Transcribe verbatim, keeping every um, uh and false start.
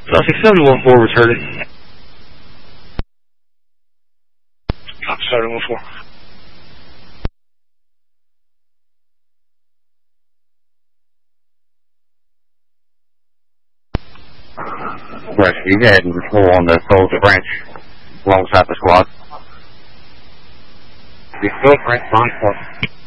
Sussex seven one four returning. Copy seven one four. Right, you go ahead and patrol on the Soldier Branch alongside the squad. The Soldier Branch, nine four.